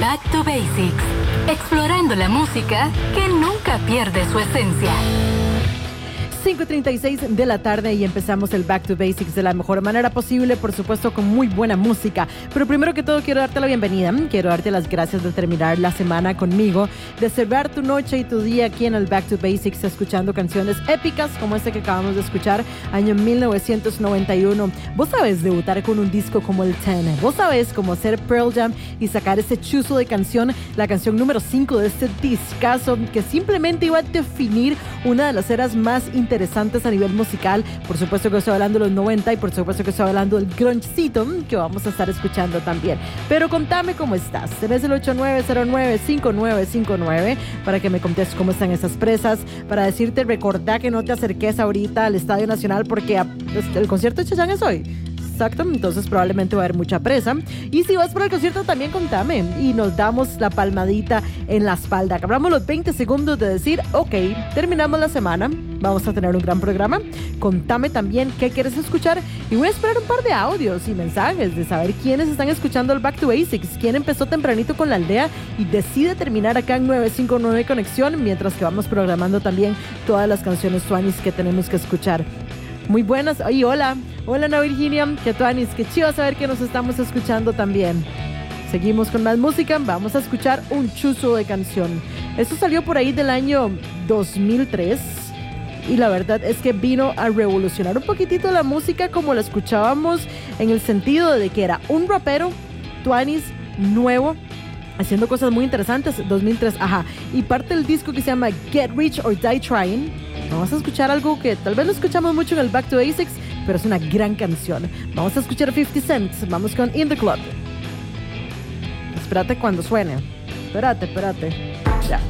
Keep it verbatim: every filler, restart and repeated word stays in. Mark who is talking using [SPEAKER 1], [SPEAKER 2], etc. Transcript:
[SPEAKER 1] Back to Basics, explorando la música que nunca pierde su esencia.
[SPEAKER 2] cinco y treinta y seis de la tarde y empezamos el Back to Basics de la mejor manera posible, por supuesto con muy buena música. Pero primero que todo quiero darte la bienvenida, quiero darte las gracias de terminar la semana conmigo, de cerrar tu noche y tu día aquí en el Back to Basics escuchando canciones épicas como este que acabamos de escuchar, año mil novecientos noventa y uno. Vos sabés debutar con un disco como el Ten, vos sabés cómo hacer Pearl Jam y sacar ese chuzo de canción, la canción número cinco de este discazo que simplemente iba a definir una de las eras más interesantes interesantes a nivel musical. Por supuesto que estoy hablando de los noventa y por supuesto que estoy hablando del grungecito que vamos a estar escuchando también. Pero contame cómo estás. Tenés el ocho nueve cero nueve cinco nueve cinco nueve para que me contes cómo están esas presas, para decirte, recordá que no te acerques ahorita al Estadio Nacional porque el concierto de Chayanne es hoy. Exacto, entonces probablemente va a haber mucha presa. Y si vas por el concierto también contame y nos damos la palmadita en la espalda. Acabamos los veinte segundos de decir, ok, terminamos la semana, vamos a tener un gran programa. Contame también qué quieres escuchar y voy a esperar un par de audios y mensajes de saber quiénes están escuchando el Back to Basics, quién empezó tempranito con la aldea y decide terminar acá en nueve cinco nueve Conexión, mientras que vamos programando también todas las canciones tuanis que tenemos que escuchar. Muy buenas, y hola, hola Ana Virginia, que tuanis, que chido saber que nos estamos escuchando también. Seguimos con más música, vamos a escuchar un chuzo de canción. Esto salió por ahí del año dos mil tres y la verdad es que vino a revolucionar un poquitito la música como la escuchábamos, en el sentido de que era un rapero tuanis nuevo, haciendo cosas muy interesantes. Dos mil tres, ajá, y parte del disco que se llama Get Rich or Die Trying. Vamos a escuchar algo que tal vez no escuchamos mucho en el Back to Basics, pero es una gran canción. Vamos a escuchar fifty Cent. Vamos con In the Club. Espérate cuando suene. Espérate, espérate.